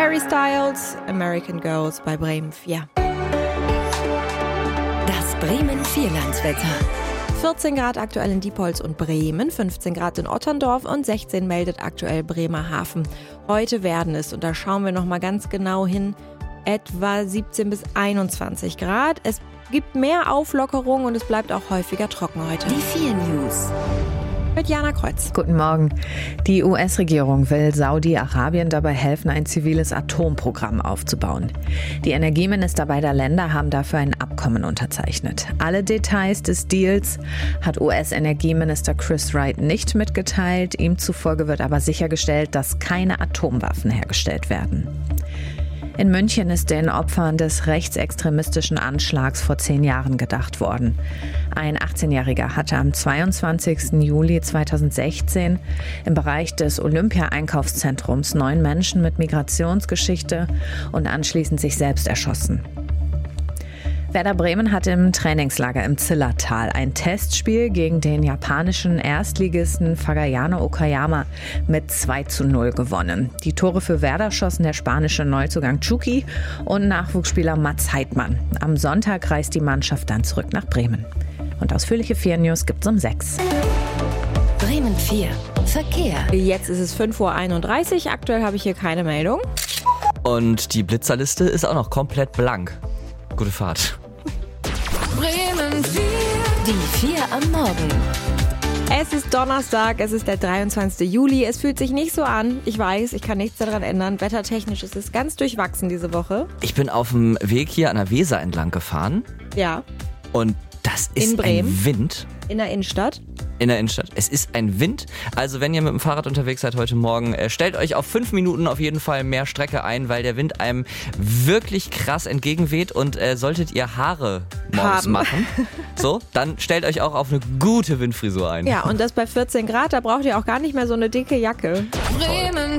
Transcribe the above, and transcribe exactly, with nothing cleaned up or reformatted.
Harry Styles, American Girls bei Bremen vier. Das Bremen Vierlandswetter. vierzehn Grad aktuell in Diepholz und Bremen, fünfzehn Grad in Otterndorf und sechzehn meldet aktuell Bremerhaven. Heute werden es, und da schauen wir nochmal ganz genau hin, etwa siebzehn bis einundzwanzig Grad. Es gibt mehr Auflockerung und es bleibt auch häufiger trocken heute. Die vier News. Mit Jana Kreuz. Guten Morgen. Die U S-Regierung will Saudi-Arabien dabei helfen, ein ziviles Atomprogramm aufzubauen. Die Energieminister beider Länder haben dafür ein Abkommen unterzeichnet. Alle Details des Deals hat U S-Energieminister Chris Wright nicht mitgeteilt. Ihm zufolge wird aber sichergestellt, dass keine Atomwaffen hergestellt werden. In München ist den Opfern des rechtsextremistischen Anschlags vor zehn Jahren gedacht worden. Ein achtzehnjähriger hatte am zweiundzwanzigsten Juli zweitausendsechzehn im Bereich des Olympia-Einkaufszentrums neun Menschen mit Migrationsgeschichte und anschließend sich selbst erschossen. Werder Bremen hat im Trainingslager im Zillertal ein Testspiel gegen den japanischen Erstligisten Fagayano Okayama mit zwei zu null gewonnen. Die Tore für Werder schossen der spanische Neuzugang Chucky und Nachwuchsspieler Mats Heidmann. Am Sonntag reist die Mannschaft dann zurück nach Bremen. Und ausführliche vier News gibt's um sechs. Bremen vier. Verkehr. Jetzt ist es fünf Uhr einunddreißig, aktuell habe ich hier keine Meldung. Und die Blitzerliste ist auch noch komplett blank. Gute Fahrt. Bremen vier. Die vier am Morgen. Es ist Donnerstag, es ist der dreiundzwanzigste Juli. Es fühlt sich nicht so an. Ich weiß, ich kann nichts daran ändern. Wettertechnisch ist es ganz durchwachsen diese Woche. Ich bin auf dem Weg hier an der Weser entlang gefahren. Ja. Und das ist In Bremen? ein Wind. In der Innenstadt. In der Innenstadt. Es ist ein Wind. Also wenn ihr mit dem Fahrrad unterwegs seid heute Morgen, äh, stellt euch auf fünf Minuten auf jeden Fall mehr Strecke ein, weil der Wind einem wirklich krass entgegenweht. Und äh, solltet ihr Haare morgens Haben. machen, so, dann stellt euch auch auf eine gute Windfrisur ein. Ja, und das bei vierzehn Grad, da braucht ihr auch gar nicht mehr so eine dicke Jacke. Bremen